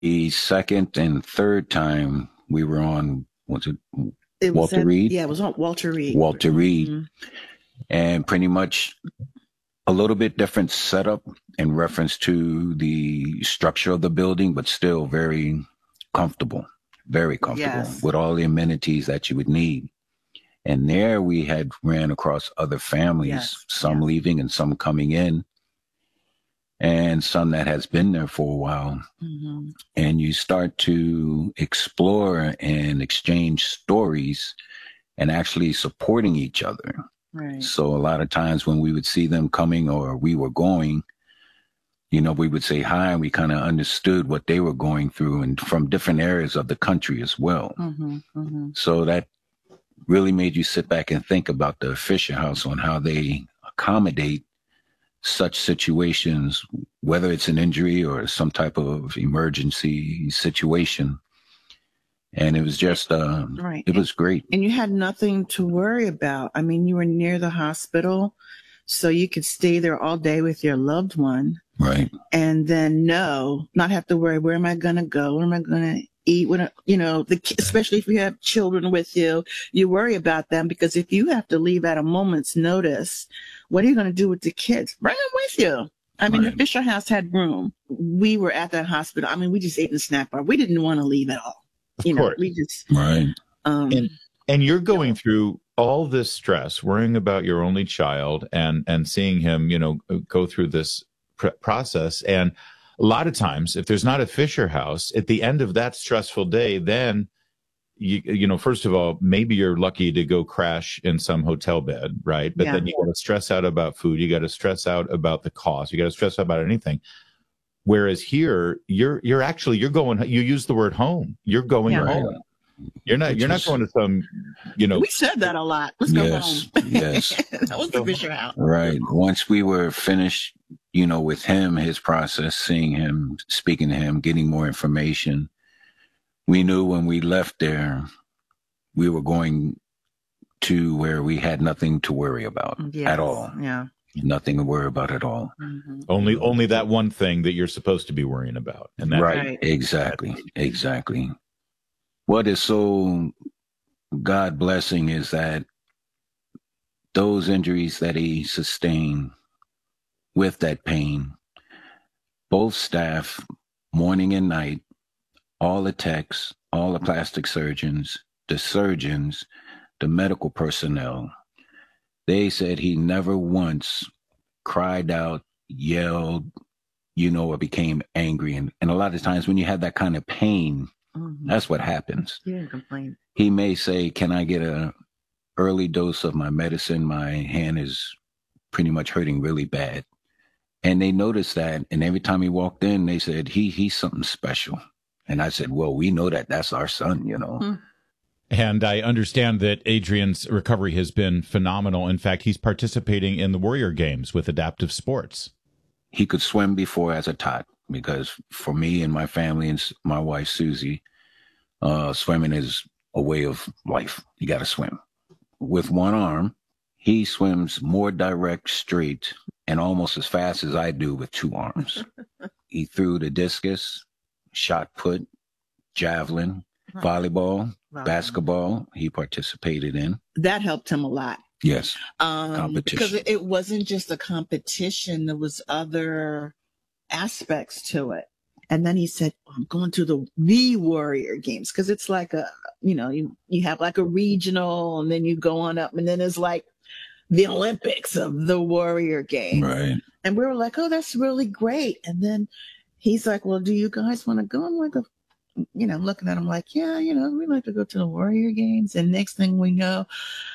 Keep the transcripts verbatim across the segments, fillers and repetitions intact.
The second and third time we were on, was it It was Walter at, Reed? yeah, it was on Walter Reed. Walter Reed. Mm-hmm. And pretty much a little bit different setup in reference to the structure of the building, but still very comfortable, very comfortable Yes. with all the amenities that you would need. And there we had ran across other families, Yes. some Yes. leaving and some coming in, and some that has been there for a while. Mm-hmm. And you start to explore and exchange stories and actually supporting each other. Right. So a lot of times when we would see them coming or we were going, you know, we would say hi and we kind of understood what they were going through and from different areas of the country as well. Mm-hmm. Mm-hmm. So that really made you sit back and think about the Fisher House on how they accommodate such situations, whether it's an injury or some type of emergency situation. And it was just, um, Right. it was great. And you had nothing to worry about. I mean, you were near the hospital, so you could stay there all day with your loved one. Right. And then no, not have to worry, where am I going to go? Where am I going to eat? When, you know, the, especially if you have children with you, you worry about them, because if you have to leave at a moment's notice, what are you going to do with the kids? Bring them with you. I mean, Right. the Fisher House had room. We were at that hospital. I mean, we just ate in the snack bar. We didn't want to leave at all. Of You know, course. we just, Right. um, And and you're going through all this stress, worrying about your only child, and and seeing him, you know, go through this pr- process. And a lot of times, if there's not a Fisher House at the end of that stressful day, then you you know, first of all, maybe you're lucky to go crash in some hotel bed, right? But Yeah. then you got to stress out about food. You got to stress out about the cost. You got to stress out about anything. Whereas here, you're you're actually you're going. You use the word home. You're going Yeah. home. You're not. Which You're not is- going to some. You know. we said that a lot. Let's go Yes, home. yes. That was the Fisher House. Right. Once we were finished, you know, with him, his process, seeing him, speaking to him, getting more information, we knew when we left there, we were going to where we had nothing to worry about Yes. at all. Yeah. Nothing to worry about at all. Mm-hmm. Only, only that one thing that you're supposed to be worrying about, and that's Right. Right. Exactly. Exactly. What is so God blessing is that those injuries that he sustained with that pain, both staff, morning and night, all the techs, all the plastic surgeons, the surgeons, the medical personnel, they said he never once cried out, yelled, you know, or became angry. And, and a lot of times when you have that kind of pain, Mm-hmm. that's what happens. You didn't complain. He may say, can I get a early dose of my medicine? My hand is pretty much hurting really bad. And they noticed that. And every time he walked in, they said, he he's something special. And I said, well, we know that. That's our son, you know. Hmm. And I understand that Adrian's recovery has been phenomenal. In fact, he's participating in the Warrior Games with Adaptive Sports. He could swim before as a tot, because for me and my family and s- my wife, Susie, uh, swimming is a way of life. You got to swim. With one arm, he swims more direct, straight, and almost as fast as I do with two arms. He threw the discus, shot put, javelin, Huh. volleyball, Wow. basketball, he participated in. That helped him a lot. Yes. Um, Competition. because it, it wasn't just a competition. There was other aspects to it. And then he said, I'm going to the, the Warrior Games. Cause it's like a, you know, you, you have like a regional and then you go on up and then it's like the Olympics of the Warrior Games. Right. And we were like, oh, that's really great. And then he's like, well, do you guys want to go? I'm like, you know, looking at him like, yeah, you know, we like to go to the Warrior Games. And next thing we know,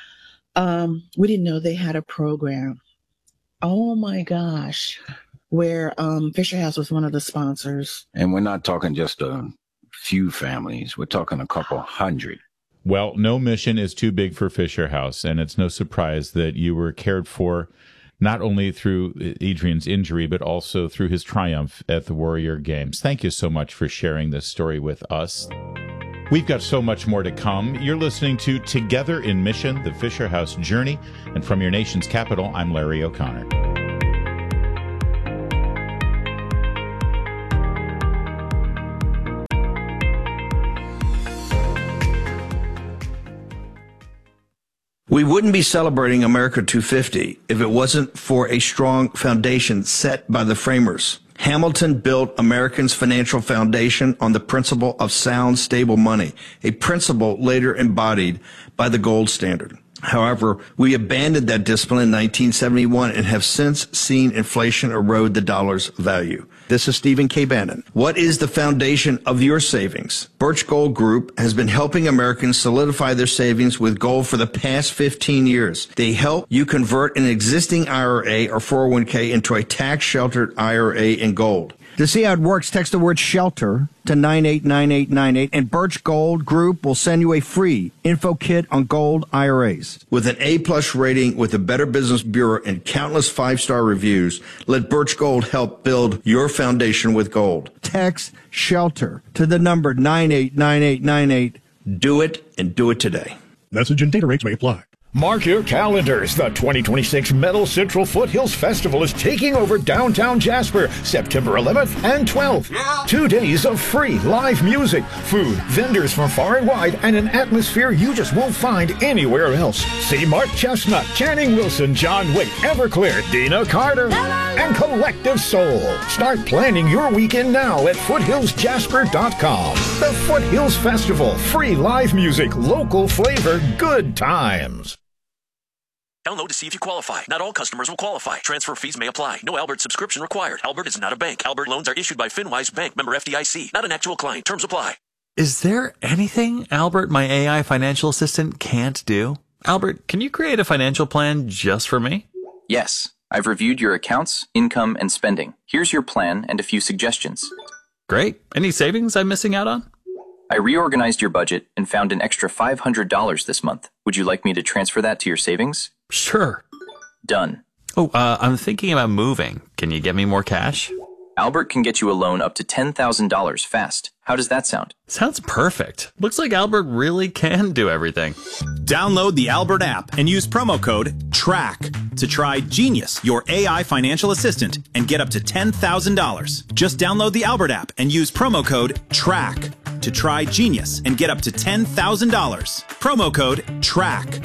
um, we didn't know they had a program. Oh my gosh. Where um, Fisher House was one of the sponsors. And we're not talking just a few families. We're talking a couple hundred. Well, no mission is too big for Fisher House, and it's no surprise that you were cared for not only through Adrian's injury, but also through his triumph at the Warrior Games. Thank you so much for sharing this story with us. We've got so much more to come. You're listening to Together in Mission, the Fisher House Journey. And from your nation's capital, I'm Larry O'Connor. We wouldn't be celebrating America two fifty if it wasn't for a strong foundation set by the framers. Hamilton built Americans' financial foundation on the principle of sound, stable money, a principle later embodied by the gold standard. However, we abandoned that discipline in nineteen seventy-one and have since seen inflation erode the dollar's value. This is Stephen K. Bannon. What is the foundation of your savings? Birch Gold Group has been helping Americans solidify their savings with gold for the past fifteen years. They help you convert an existing I R A or four oh one k into a tax-sheltered I R A in gold. To see how it works, text the word SHELTER to nine eight nine eight nine eight, and Birch Gold Group will send you a free info kit on gold I R As. With an A-plus rating with the Better Business Bureau and countless five-star reviews, let Birch Gold help build your foundation with gold. Text SHELTER to the number nine eight nine eight nine eight. Do it, and do it today. Message and data rates may apply. Mark your calendars. The twenty twenty-six Metal Central Foothills Festival is taking over downtown Jasper, September eleventh and twelfth. Yeah. Two days of free live music, food, vendors from far and wide, and an atmosphere you just won't find anywhere else. See Mark Chestnut, Channing Wilson, John Waite, Everclear, Dina Carter, and Collective Soul. Start planning your weekend now at foothills jasper dot com. The Foothills Festival. Free live music, local flavor, good times. Download to see if you qualify. Not all customers will qualify. Transfer fees may apply. No Albert subscription required. Albert is not a bank. Albert loans are issued by FinWise Bank, member F D I C. Not an actual client. Terms apply. Is there anything Albert, my A I financial assistant, can't do? Albert, can you create a financial plan just for me? Yes. I've reviewed your accounts, income, and spending. Here's your plan and a few suggestions. Great. Any savings I'm missing out on? I reorganized your budget and found an extra five hundred dollars this month. Would you like me to transfer that to your savings? Sure. Done. Oh, uh, I'm thinking about moving. Can you get me more cash? Albert can get you a loan up to ten thousand dollars fast. How does that sound? Sounds perfect. Looks like Albert really can do everything. Download the Albert app and use promo code TRACK to try Genius, your A I financial assistant, and get up to ten thousand dollars. Just download the Albert app and use promo code TRACK to try Genius and get up to ten thousand dollars. Promo code TRACK.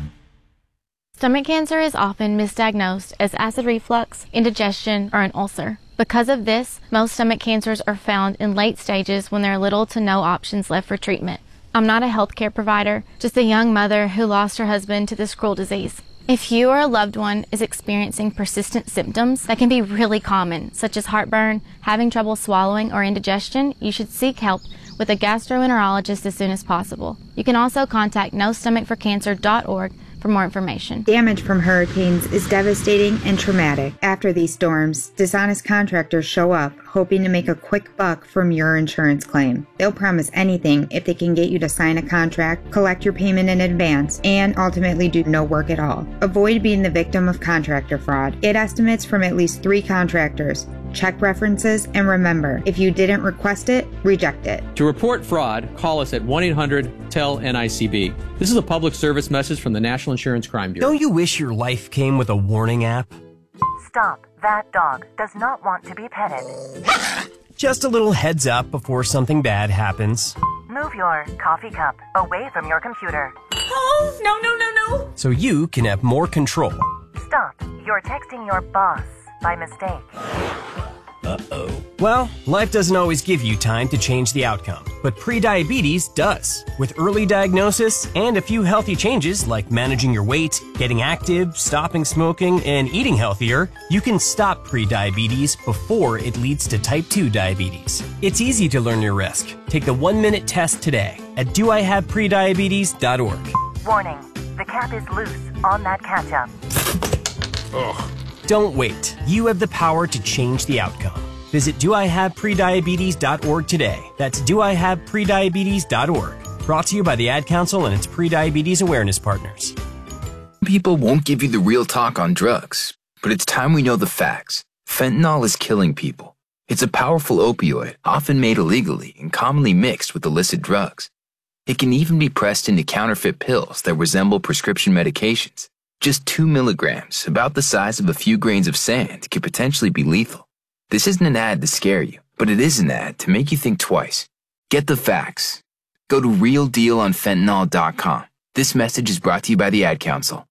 Stomach cancer is often misdiagnosed as acid reflux, indigestion, or an ulcer. Because of this, most stomach cancers are found in late stages when there are little to no options left for treatment. I'm not a healthcare provider, just a young mother who lost her husband to this cruel disease. If you or a loved one is experiencing persistent symptoms that can be really common, such as heartburn, having trouble swallowing, or indigestion, you should seek help with a gastroenterologist as soon as possible. You can also contact no stomach for cancer dot org for more information. Damage from hurricanes is devastating and traumatic. After these storms, dishonest contractors show up, hoping to make a quick buck from your insurance claim. They'll promise anything if they can get you to sign a contract, collect your payment in advance, and ultimately do no work at all. Avoid being the victim of contractor fraud. Get estimates from at least three contractors. Check references, and remember, if you didn't request it, reject it. To report fraud, call us at one eight hundred T E L N I C B. This is a public service message from the National Insurance Crime Bureau. Don't you wish your life came with a warning app? Stop. That dog does not want to be petted. Just a little heads up before something bad happens. Move your coffee cup away from your computer. Oh, no, no, no, no. So you can have more control. Stop. You're texting your boss by mistake. Uh-oh. Well, life doesn't always give you time to change the outcome, but prediabetes does. With early diagnosis and a few healthy changes like managing your weight, getting active, stopping smoking, and eating healthier, you can stop prediabetes before it leads to type two diabetes. It's easy to learn your risk. Take the one-minute test today at do I have prediabetes dot org. Warning, the cap is loose on that ketchup. Ugh. Don't wait. You have the power to change the outcome. Visit do I have prediabetes dot org today. That's do I have prediabetes dot org. Brought to you by the Ad Council and its prediabetes awareness partners. People won't give you the real talk on drugs, but it's time we know the facts. Fentanyl is killing people. It's a powerful opioid, often made illegally and commonly mixed with illicit drugs. It can even be pressed into counterfeit pills that resemble prescription medications. Just two milligrams, about the size of a few grains of sand, could potentially be lethal. This isn't an ad to scare you, but it is an ad to make you think twice. Get the facts. Go to real deal on fentanyl dot com. This message is brought to you by the Ad Council.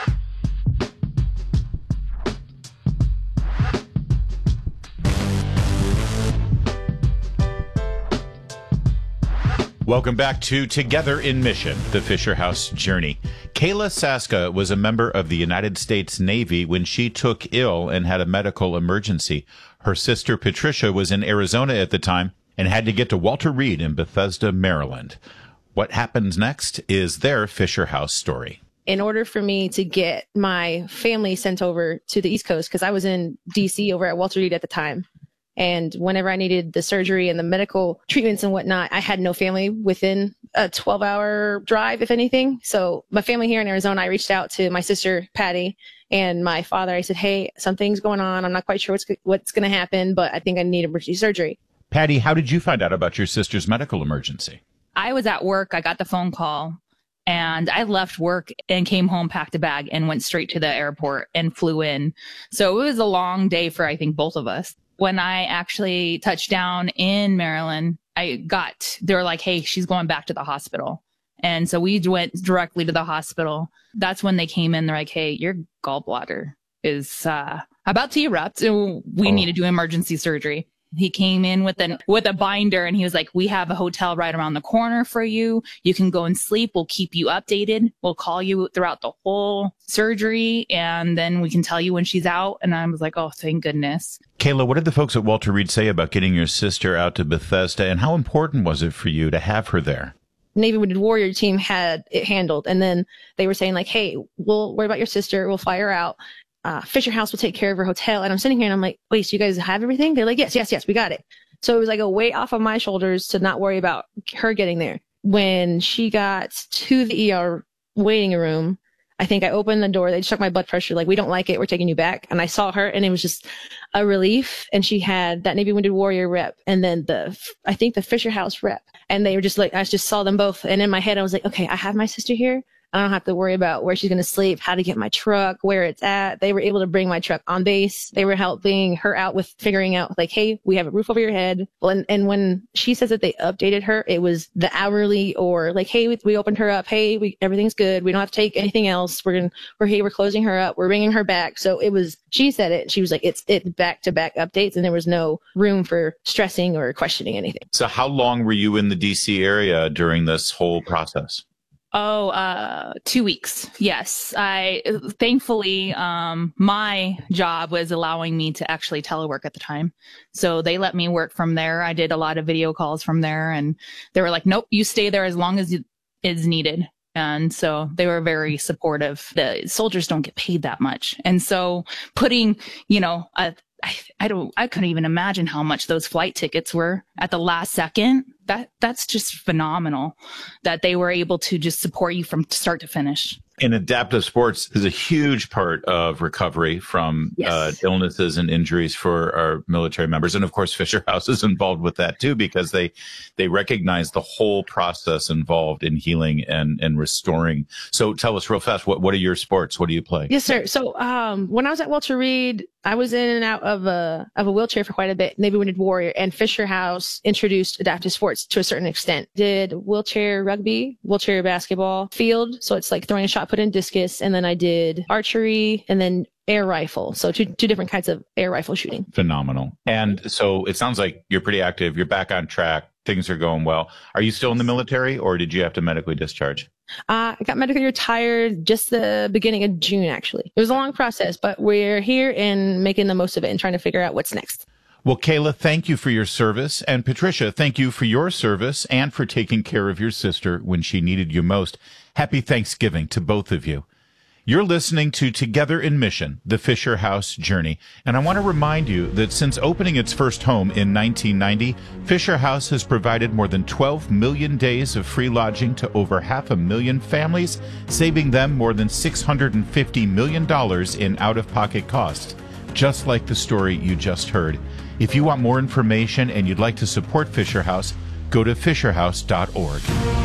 Welcome back to Together in Mission, the Fisher House Journey. Kayla Saska was a member of the United States Navy when she took ill and had a medical emergency. Her sister Patricia was in Arizona at the time and had to get to Walter Reed in Bethesda, Maryland. What happens next is their Fisher House story. In order for me to get my family sent over to the East Coast, because I was in D C over at Walter Reed at the time, and whenever I needed the surgery and the medical treatments and whatnot, I had no family within a twelve hour drive, if anything. So my family here in Arizona, I reached out to my sister, Patty, and my father. I said, hey, something's going on. I'm not quite sure what's, what's going to happen, but I think I need emergency surgery. Patty, how did you find out about your sister's medical emergency? I was at work. I got the phone call and I left work and came home, packed a bag and went straight to the airport and flew in. So it was a long day for, I think, both of us. When I actually touched down in Maryland, I got, they were like, hey, she's going back to the hospital. And so we went directly to the hospital. That's when they came in. They're like, hey, your gallbladder is uh, about to erupt. So we oh. need to do emergency surgery. He came in with an with a binder and he was like, we have a hotel right around the corner for you. You can go and sleep. We'll keep you updated. We'll call you throughout the whole surgery and then we can tell you when she's out. And I was like, oh, thank goodness. Kayla, what did the folks at Walter Reed say about getting your sister out to Bethesda and how important was it for you to have her there? Navy Wounded Warrior team had it handled. And then they were saying like, hey, we'll worry about your sister. We'll fly her out. Uh, Fisher House will take care of her hotel. And I'm sitting here and I'm like, wait, so you guys have everything? They're like, yes, yes, yes, we got it. So it was like a weight off of my shoulders to not worry about her getting there. When she got to the E R waiting room, I think I opened the door. They checked my blood pressure. Like, we don't like it. We're taking you back. And I saw her and it was just a relief. And she had that Navy Wounded Warrior rep. And then the, I think the Fisher House rep. And they were just like, I just saw them both. And in my head, I was like, okay, I have my sister here. I don't have to worry about where she's going to sleep, how to get my truck, where it's at. They were able to bring my truck on base. They were helping her out with figuring out like, hey, we have a roof over your head. Well, and, and when she says that they updated her, it was the hourly or like, hey, we, we opened her up. Hey, we, everything's good. We don't have to take anything else. We're going to, we're here. We're closing her up. We're bringing her back. So it was, she said it. She was like, it's, it's back to back updates. And there was no room for stressing or questioning anything. So how long were you in the D C area during this whole process? Oh, uh, two weeks. Yes. I, thankfully, um, my job was allowing me to actually telework at the time. So they let me work from there. I did a lot of video calls from there and they were like, nope, you stay there as long as it is needed. And so they were very supportive. The soldiers don't get paid that much. And so putting, you know, a, I, I don't, I couldn't even imagine how much those flight tickets were at the last second. That, that's just phenomenal that they were able to just support you from start to finish. And adaptive sports is a huge part of recovery from yes. uh, illnesses and injuries for our military members. And of course, Fisher House is involved with that too, because they, they recognize the whole process involved in healing and, and restoring. So tell us real fast, what, what are your sports? What do you play? Yes, sir. So, um, when I was at Walter Reed, I was in and out of a, of a wheelchair for quite a bit. Navy Wounded Warrior and Fisher House introduced adaptive sports to a certain extent. Did wheelchair rugby, wheelchair basketball, field. So it's like throwing a shot put in discus. And then I did archery and then air rifle. So two, two different kinds of air rifle shooting. Phenomenal. And so it sounds like you're pretty active. You're back on track. Things are going well. Are you still in the military or did you have to medically discharge? Uh, I got medically retired just the beginning of June, actually. It was a long process, but we're here and making the most of it and trying to figure out what's next. Well, Kayla, thank you for your service. And Patricia, thank you for your service and for taking care of your sister when she needed you most. Happy Thanksgiving to both of you. You're listening to Together in Mission, the Fisher House Journey. And I want to remind you that since opening its first home in nineteen ninety, Fisher House has provided more than twelve million days of free lodging to over half a million families, saving them more than six hundred fifty million dollars in out-of-pocket costs, just like the story you just heard. If you want more information and you'd like to support Fisher House, go to fisher house dot org.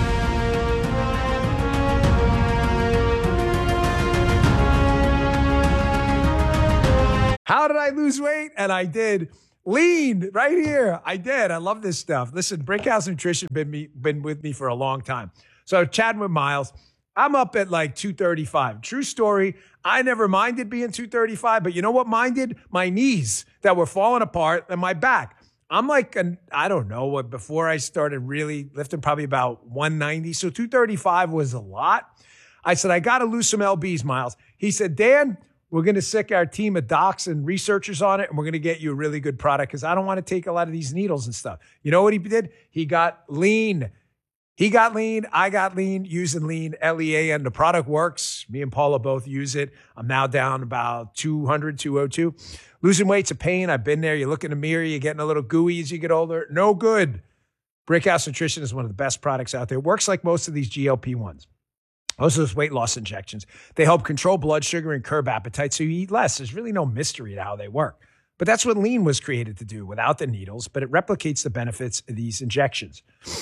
How did I lose weight? And I did. Lean right here. I did. I love this stuff. Listen, Brickhouse Nutrition been me been with me for a long time. So chatting with Miles, I'm up at like two thirty-five. True story. I never minded being two thirty-five, but you know what minded? My knees that were falling apart and my back. I'm like, an, I don't know what, before I started really lifting, probably about one ninety. So two thirty-five was a lot. I said, I got to lose some L Bs, Miles. He said, Dan, we're going to sick our team of docs and researchers on it, and we're going to get you a really good product because I don't want to take a lot of these needles and stuff. You know what he did? He got lean. He got lean. I got lean using lean, L E A N. The product works. Me and Paula both use it. I'm now down about two hundred, two oh two. Losing weight's a pain. I've been there. You look in the mirror, you're getting a little gooey as you get older. No good. Brickhouse Nutrition is one of the best products out there. It works like most of these G L P ones. Most of those weight loss injections. They help control blood sugar and curb appetite so you eat less. There's really no mystery to how they work. But that's what lean was created to do without the needles, but it replicates the benefits of these injections.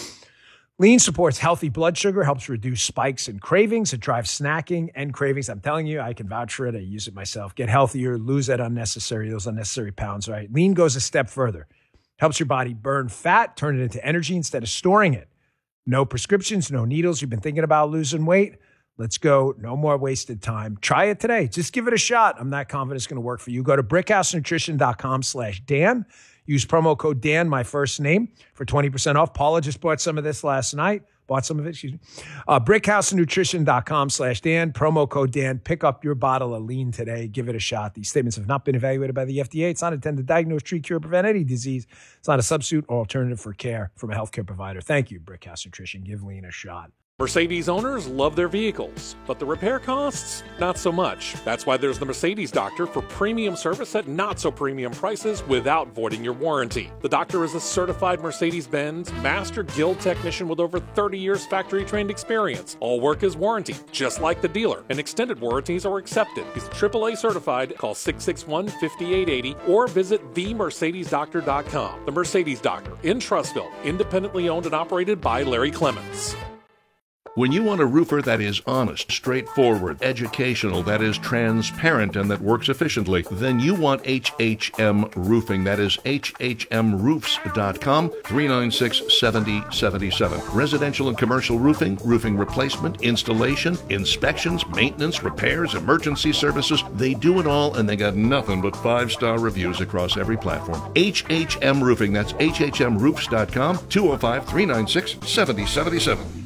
Lean supports healthy blood sugar, helps reduce spikes and cravings. It drives snacking and cravings. I'm telling you, I can vouch for it. I use it myself. Get healthier, lose that unnecessary, those unnecessary pounds, right? Lean goes a step further. Helps your body burn fat, turn it into energy instead of storing it. No prescriptions, no needles. You've been thinking about losing weight? Let's go. No more wasted time. Try it today. Just give it a shot. I'm not confident it's going to work for you. Go to brickhousenutrition.com slash Dan. Use promo code Dan, my first name, for twenty percent off. Paula just bought some of this last night. Bought some of it, excuse me. Uh, brickhousenutrition.com slash Dan. Promo code Dan. Pick up your bottle of lean today. Give it a shot. These statements have not been evaluated by the F D A. It's not intended to diagnose, treat, cure, prevent any disease. It's not a substitute or alternative for care from a healthcare provider. Thank you, Brickhouse Nutrition. Give lean a shot. Mercedes owners love their vehicles, but the repair costs, not so much. That's why there's the Mercedes Doctor for premium service at not so premium prices without voiding your warranty. The Doctor is a certified Mercedes-Benz Master Guild technician with over thirty years factory trained experience. All work is warranty, just like the dealer, and extended warranties are accepted. He's triple A certified. Call six six one, five eight eight zero or visit the mercedes doctor dot com. The Mercedes Doctor in Trussville, independently owned and operated by Larry Clements. When you want a roofer that is honest, straightforward, educational, that is transparent, and that works efficiently, then you want H H M Roofing. That is H H M roofs dot com, three nine six, seven zero seven seven. Residential and commercial roofing, roofing replacement, installation, inspections, maintenance, repairs, emergency services. They do it all, and they got nothing but five-star reviews across every platform. H H M Roofing. That's H H M roofs dot com, two oh five, three nine six, seven zero seven seven.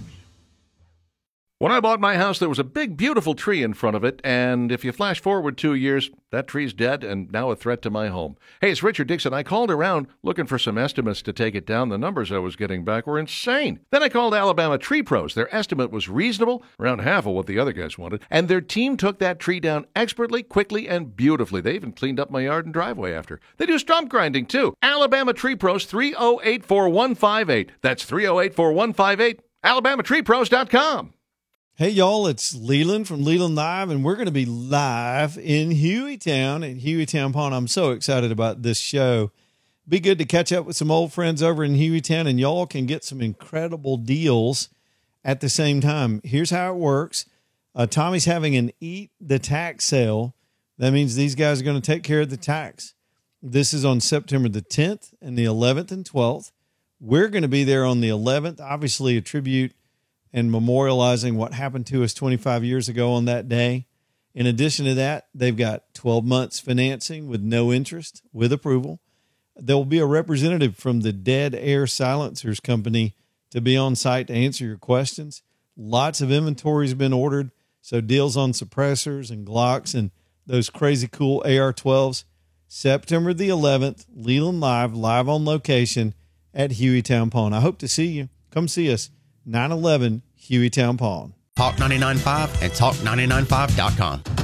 When I bought my house, there was a big, beautiful tree in front of it, and if you flash forward two years, that tree's dead and now a threat to my home. Hey, it's Richard Dixon. I called around looking for some estimates to take it down. The numbers I was getting back were insane. Then I called Alabama Tree Pros. Their estimate was reasonable, around half of what the other guys wanted, and their team took that tree down expertly, quickly, and beautifully. They even cleaned up my yard and driveway after. They do stump grinding, too. Alabama Tree Pros, three oh eight, four one five eight. That's three oh eight, four one five eight. alabama tree pros dot com. Hey, y'all, it's Leland from Leland Live, and we're going to be live in Hueytown at Hueytown Pawn. I'm so excited about this show. Be good to catch up with some old friends over in Hueytown, and y'all can get some incredible deals at the same time. Here's how it works. Uh, Tommy's having an Eat the Tax sale. That means these guys are going to take care of the tax. This is on September the tenth and the eleventh and twelfth. We're going to be there on the eleventh, obviously a tribute and memorializing what happened to us twenty-five years ago on that day. In addition to that, they've got twelve months financing with no interest, with approval. There will be a representative from the Dead Air Silencers Company to be on site to answer your questions. Lots of inventory has been ordered, so deals on suppressors and Glocks and those crazy cool A R twelves. September the eleventh, Leland Live, live on location at Hueytown Pawn. I hope to see you. Come see us. nine eleven Hueytown Pawn. Talk ninety-nine point five and talk ninety-nine point five dot com.